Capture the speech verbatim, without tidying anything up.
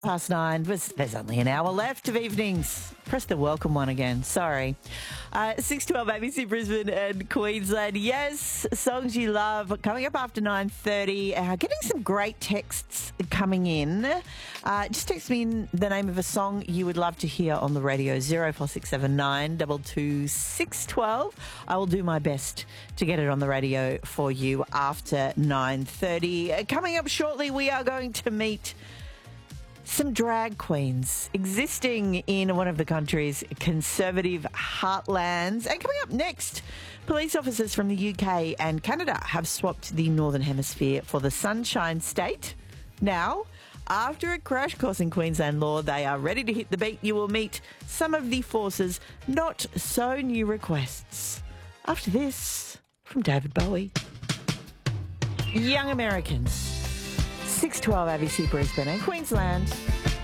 Past nine. There's, there's only an hour left of evenings. Press the welcome one again. Sorry. Uh, six twelve A B C Brisbane and Queensland. Yes, songs you love. Coming up after nine thirty. Uh, getting some great texts coming in. Uh, just text me in the name of a song you would love to hear on the radio. zero four six seven nine two two six one two. I will do my best to get it on the radio for you after nine thirty. Uh, coming up shortly, we are going to meet some drag queens existing in one of the country's conservative heartlands. And coming up next, police officers from the U K and Canada have swapped the Northern Hemisphere for the Sunshine State. Now, after a crash course in Queensland law, they are ready to hit the beat. You will meet some of the force's not so new requests. After this, from David Bowie. Young Americans. six twelve A B C Brisbane and Queensland.